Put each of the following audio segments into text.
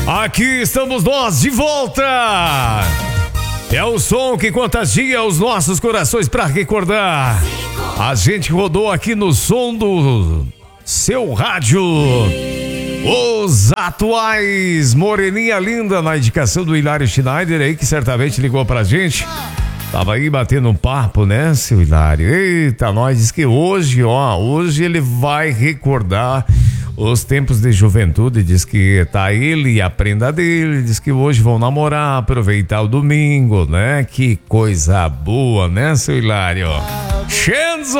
Aqui estamos nós de volta. É o som que contagia os nossos corações para recordar. A gente rodou aqui no som do seu rádio. Os atuais, Moreninha Linda, na indicação do Hilário Schneider aí, que certamente ligou pra gente. Tava aí batendo um papo, né, seu Hilário? Eita, nós diz que hoje ele vai recordar os tempos de juventude. Diz que tá ele e a prenda dele. Diz que hoje vão namorar, aproveitar o domingo, né? Que coisa boa, né, seu Hilário? Shenzo!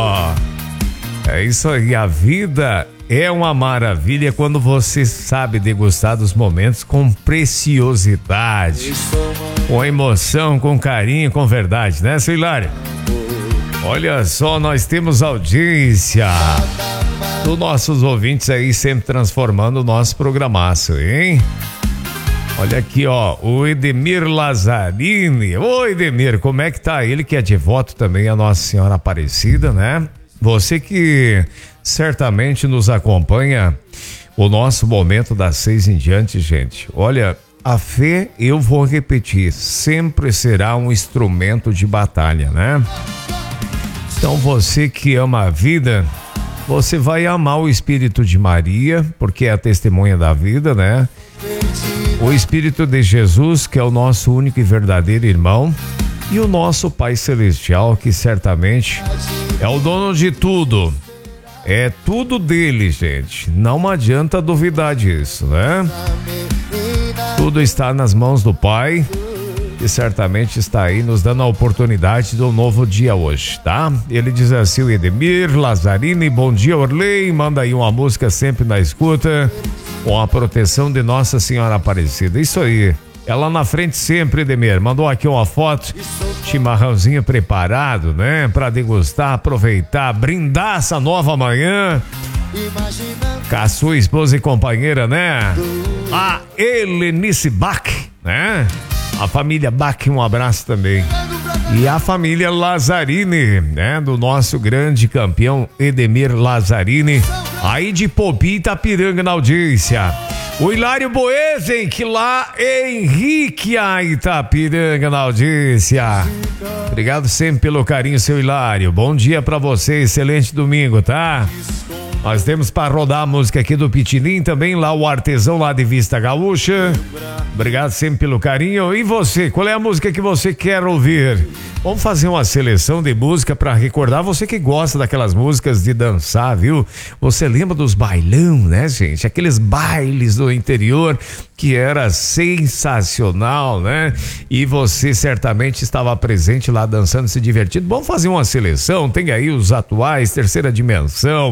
É isso aí, a vida é uma maravilha quando você sabe degustar dos momentos com preciosidade, com emoção, com carinho, com verdade, né, seu Hilário? Olha só, nós temos audiência dos nossos ouvintes aí, sempre transformando o nosso programaço, hein? Olha aqui, ó, o Edemir Lazzarini. Ô, Edemir, como é que tá? Ele que é devoto também a Nossa Senhora Aparecida, né? Você que certamente nos acompanha o nosso momento das 6 em diante, gente. Olha, a fé, eu vou repetir, sempre será um instrumento de batalha, né? Então você que ama a vida, você vai amar o Espírito de Maria, porque é a testemunha da vida, né? O Espírito de Jesus, que é o nosso único e verdadeiro irmão, e o nosso Pai Celestial, que certamente é o dono de tudo. É tudo dele, gente. Não adianta duvidar disso, né? Tudo está nas mãos do Pai, e certamente está aí nos dando a oportunidade do novo dia hoje, tá? Ele diz assim, o Edemir Lazzarini: bom dia, Orley, manda aí uma música sempre na escuta, com a proteção de Nossa Senhora Aparecida. Isso aí, ela na frente sempre, Edemir. Mandou aqui uma foto, chimarrãozinho preparado, né? Pra degustar, aproveitar, brindar essa nova manhã com a sua esposa e companheira, né? A Helenice Bach, né? A família Bach, um abraço também. E a família Lazzarini, né? Do nosso grande campeão Edemir Lazzarini, aí de Popi, Itapiranga, na audiência. O Hilário Boesen, que lá em Henrique, Itapiranga, na audiência. Obrigado sempre pelo carinho, seu Hilário. Bom dia pra você, excelente domingo, tá? Nós temos para rodar a música aqui do Pitilim, também lá o artesão lá de Vista Gaúcha. Obrigado sempre pelo carinho. E você, qual é a música que você quer ouvir? Vamos fazer uma seleção de música para recordar. Você que gosta daquelas músicas de dançar, viu? Você lembra dos bailão, né, gente? Aqueles bailes do interior que era sensacional, né? E você certamente estava presente lá dançando, se divertindo. Vamos fazer uma seleção. Tem aí os atuais, Terceira Dimensão,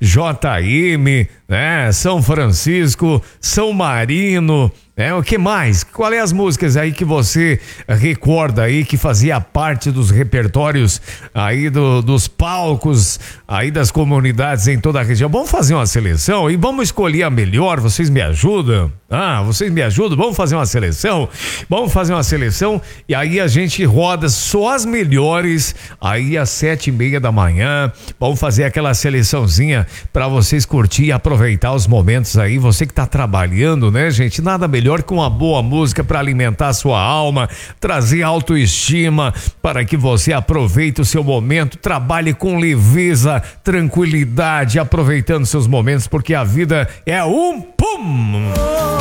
JM, né? São Francisco, São Marino, né? O que mais? Qual é as músicas aí que você recorda aí que fazia parte dos repertórios aí dos palcos aí das comunidades em toda a região? Vamos fazer uma seleção e vamos escolher a melhor. Vocês me ajudam? Vocês me ajudam? Vamos fazer uma seleção? Vamos fazer uma seleção e aí a gente roda só as melhores aí às 7:30 da manhã. Vamos fazer aquela seleçãozinha para vocês curtir e aproveitar os momentos aí. Você que tá trabalhando, né, gente? Nada melhor que uma boa música para alimentar a sua alma, trazer autoestima para que você aproveite o seu momento, trabalhe com leveza, tranquilidade, aproveitando seus momentos, porque a vida é um pum!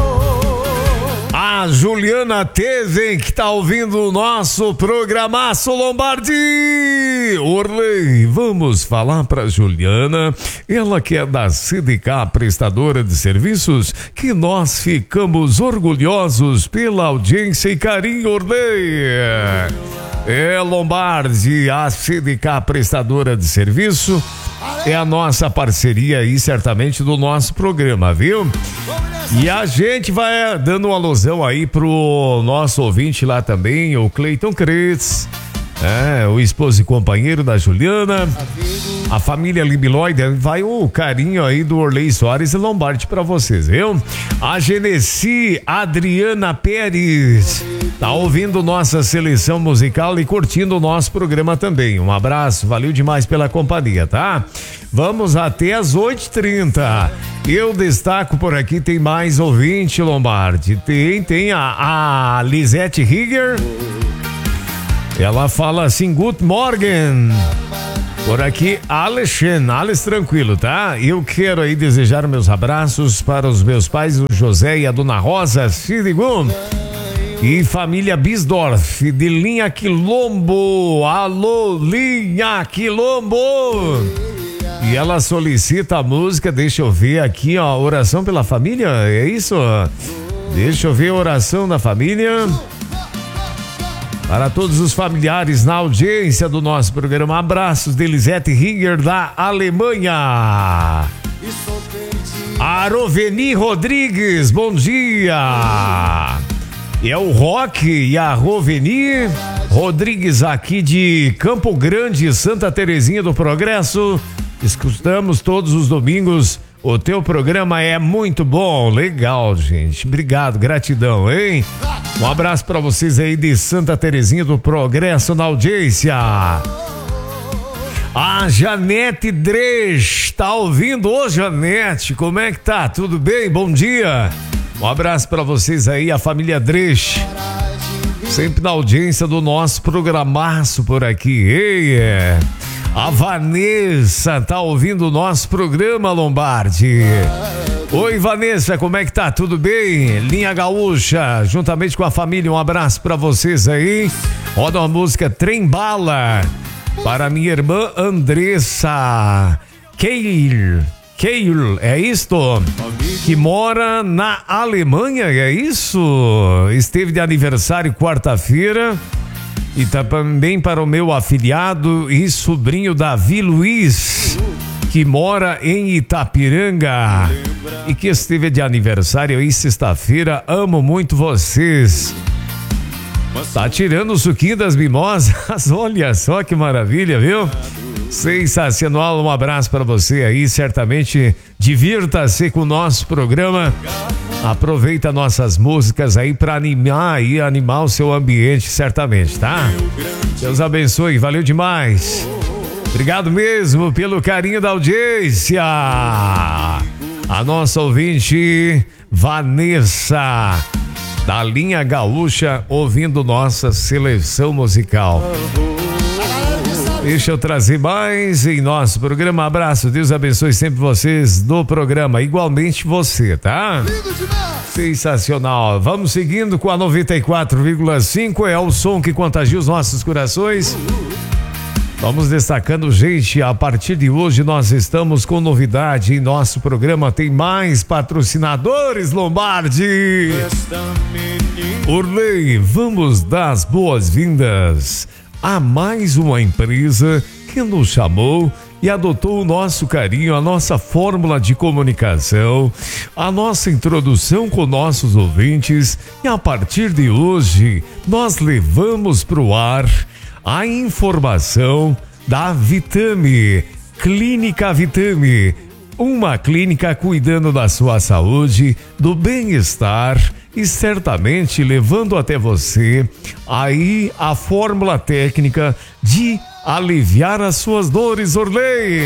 A Juliana Tezen, que tá ouvindo o nosso programaço Lombardi. Orley, vamos falar pra Juliana, ela que é da CDK Prestadora de Serviços, que nós ficamos orgulhosos pela audiência e carinho, Orley. É Lombardi, a CDK Prestadora de Serviço, é a nossa parceria aí, certamente, do nosso programa, viu? E a gente vai dando uma alusão aí pro nosso ouvinte lá também, o Cleiton Cretz, o esposo e companheiro da Juliana, a família Libiloide. Vai o carinho aí do Orley Soares e Lombardi pra vocês, viu? A Genesi Adriana Pérez, Tá ouvindo nossa seleção musical e curtindo o nosso programa também. Um abraço, valeu demais pela companhia, tá? Vamos até as 8h30. Eu destaco por aqui, tem mais ouvinte, Lombardi. Tem a Lisete Rieger. Ela fala assim, Good Morgen. Por aqui, Alex tranquilo, tá? Eu quero aí desejar meus abraços para os meus pais, o José e a Dona Rosa Sidigum. E família Bisdorf, de Linha Quilombo. Alô, Linha Quilombo. E ela solicita a música, deixa eu ver aqui, ó, oração pela família, é isso? Deixa eu ver a oração da família. Para todos os familiares na audiência do nosso programa, abraços de Lisete Rieger da Alemanha. Aroveni Rodrigues, bom dia. É o Roque e a Roveni Rodrigues aqui de Campo Grande, Santa Terezinha do Progresso. Escutamos todos os domingos. O teu programa é muito bom. Legal, gente. Obrigado, gratidão, hein? Um abraço pra vocês aí de Santa Terezinha do Progresso na audiência. A Janete Dresch tá ouvindo? Ô, Janete, como é que tá? Tudo bem? Bom dia. Um abraço pra vocês aí, a família Dresch. Sempre na audiência do nosso programaço por aqui. Ei, a Vanessa tá ouvindo o nosso programa, Lombardi. Oi, Vanessa, como é que tá? Tudo bem? Linha Gaúcha, juntamente com a família, um abraço pra vocês aí. Roda uma música Trem Bala para minha irmã Andressa Keil, é isto? Que mora na Alemanha, é isso? Esteve de aniversário quarta-feira. E também para o meu afilhado e sobrinho Davi Luiz, que mora em Itapiranga e que esteve de aniversário aí sexta-feira. Amo muito vocês. Tá tirando o suquinho das mimosas. Olha só que maravilha, viu? Sensacional, um abraço para você aí, certamente divirta-se com o nosso programa, aproveita nossas músicas aí para animar o seu ambiente, certamente, tá? Deus abençoe, valeu demais, obrigado mesmo pelo carinho da audiência. A nossa ouvinte Vanessa da Linha Gaúcha ouvindo nossa seleção musical. Deixa eu trazer mais em nosso programa. Abraço, Deus abençoe sempre vocês do programa, igualmente você, tá? Sensacional. Vamos seguindo com a 94,5, é o som que contagia os nossos corações. Vamos destacando, gente, a partir de hoje nós estamos com novidade em nosso programa, tem mais patrocinadores, Lombardi. Orley, vamos dar as boas-vindas a mais uma empresa que nos chamou e adotou o nosso carinho, a nossa fórmula de comunicação, a nossa introdução com nossos ouvintes, e a partir de hoje nós levamos para o ar a informação da Vitame, Clínica Vitame, uma clínica cuidando da sua saúde, do bem-estar e certamente levando até você aí a fórmula técnica de aliviar as suas dores, Orley.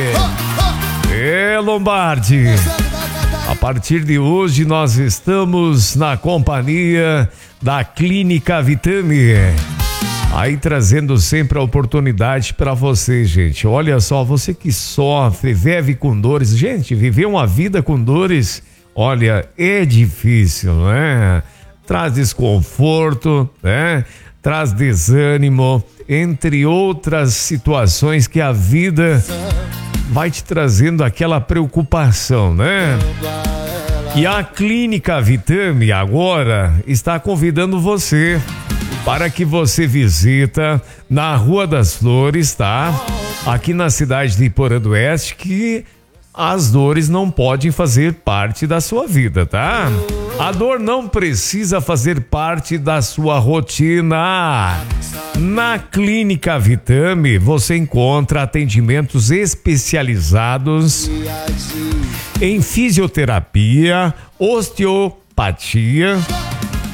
É, Lombardi. A partir de hoje nós estamos na companhia da Clínica Vitame, aí trazendo sempre a oportunidade para você, gente. Olha só, você que sofre, vive com dores. Gente, viver uma vida com dores, olha, é difícil, né? Traz desconforto, né? Traz desânimo, entre outras situações que a vida vai te trazendo aquela preocupação, né? E a Clínica Vitame agora está convidando você para que você visita na Rua das Flores, tá? Aqui na cidade de Iporã do Oeste, que as dores não podem fazer parte da sua vida, tá? A dor não precisa fazer parte da sua rotina. Na Clínica Vitame você encontra atendimentos especializados em fisioterapia, osteopatia,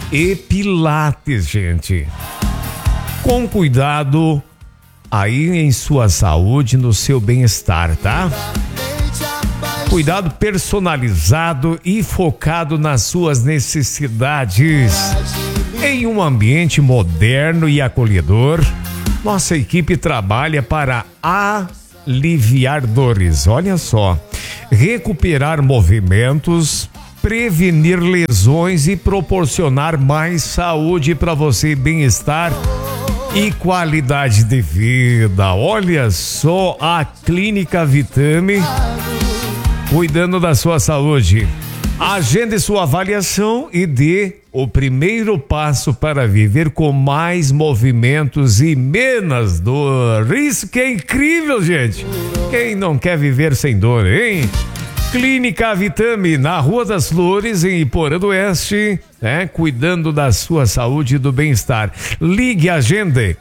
e pilates, gente. Com cuidado aí em sua saúde, no seu bem-estar, tá? Cuidado personalizado e focado nas suas necessidades. Em um ambiente moderno e acolhedor, nossa equipe trabalha para aliviar dores, olha só, recuperar movimentos, prevenir lesões e proporcionar mais saúde para você, bem-estar e qualidade de vida. Olha só a Clínica Vitame cuidando da sua saúde. Agende sua avaliação e dê o primeiro passo para viver com mais movimentos e menos dor. Isso que é incrível, gente. Quem não quer viver sem dor, hein? Clínica Vitame, na Rua das Flores, em Iporã do Oeste, cuidando da sua saúde e do bem-estar. Ligue, agende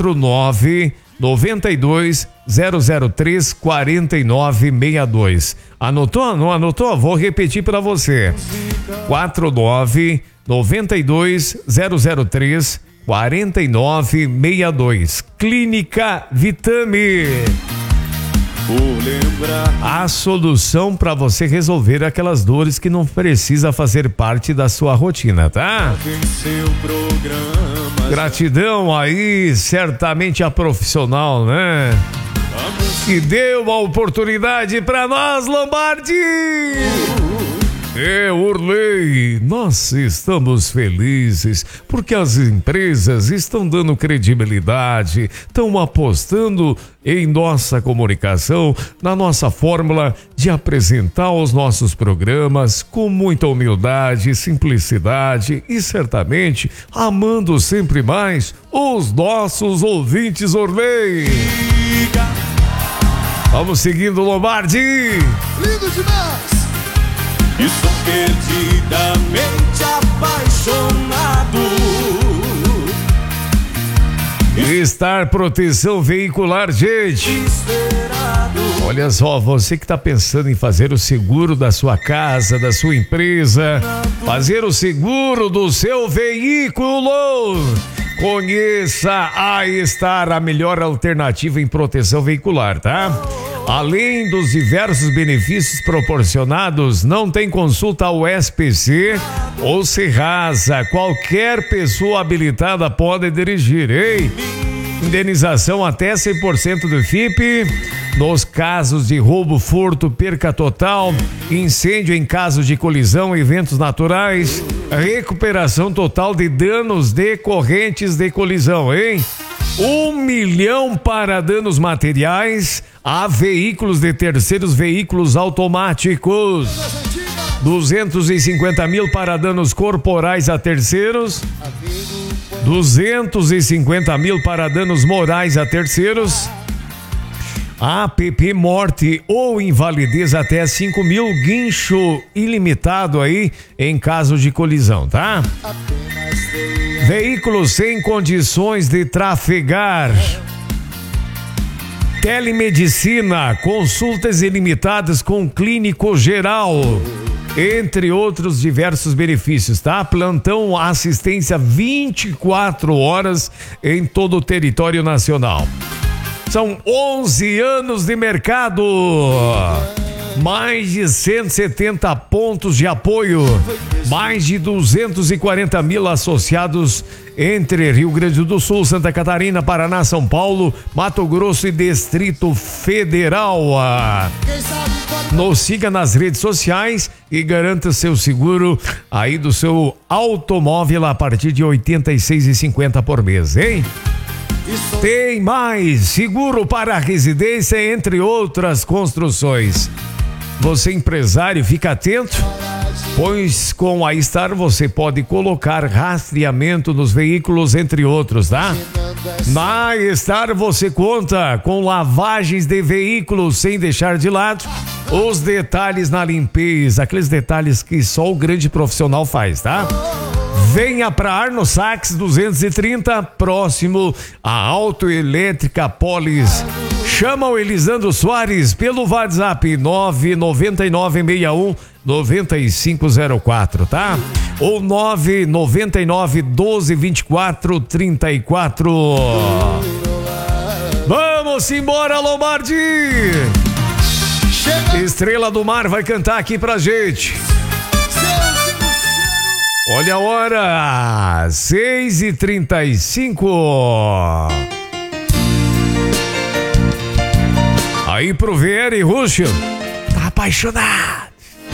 49-003-4962. Anotou? Não anotou? Vou repetir para você. 49-92-003-4962. Clínica Vitame. A solução para você resolver aquelas dores que não precisa fazer parte da sua rotina, tá? Gratidão aí, certamente a profissional, né? Que deu a oportunidade para nós, Lombardi! Urley, nós estamos felizes porque as empresas estão dando credibilidade, estão apostando em nossa comunicação, na nossa fórmula de apresentar os nossos programas com muita humildade, simplicidade e certamente amando sempre mais os nossos ouvintes, Urley. Vamos seguindo, Lombardi. Lindo demais! Estou perdidamente apaixonado. Estar Proteção Veicular, gente. Olha só, você que está pensando em fazer o seguro da sua casa, da sua empresa, fazer o seguro do seu veículo. Conheça a Estar, a melhor alternativa em proteção veicular, tá? Além dos diversos benefícios proporcionados, não tem consulta ao SPC ou Serasa. Qualquer pessoa habilitada pode dirigir, hein? Indenização até 100% do FIP. Nos casos de roubo, furto, perca total, incêndio em caso de colisão, eventos naturais, recuperação total de danos decorrentes de colisão, hein? 1 milhão para danos materiais a veículos de terceiros, veículos automáticos. 250 mil para danos corporais a terceiros. 250 mil para danos morais a terceiros. APP morte ou invalidez até 5 mil, guincho ilimitado aí em caso de colisão, tá? Veículos sem condições de trafegar. Telemedicina, consultas ilimitadas com clínico geral, entre outros diversos benefícios, tá? Plantão assistência 24 horas em todo o território nacional. São 11 anos de mercado, mais de 170 pontos de apoio, mais de 240 mil associados entre Rio Grande do Sul, Santa Catarina, Paraná, São Paulo, Mato Grosso e Distrito Federal. Nos siga nas redes sociais e garanta seu seguro aí do seu automóvel a partir de R$ 86,50 por mês, hein? Tem mais seguro para a residência, entre outras construções. Você, empresário, fica atento, pois com a Estar você pode colocar rastreamento nos veículos, entre outros, tá? Na Estar você conta com lavagens de veículos sem deixar de lado os detalhes na limpeza, aqueles detalhes que só o grande profissional faz, tá? Venha para Arno Sachs 230, próximo à Autoelétrica Polis. Chama o Elisandro Soares pelo WhatsApp 99961 9504, tá? ou 999 12 24 34. Vamos embora, Lombardi! Estrela do Mar vai cantar aqui pra gente. Olha a hora, 6h35. Aí pro VR, Ruxo, tá apaixonado.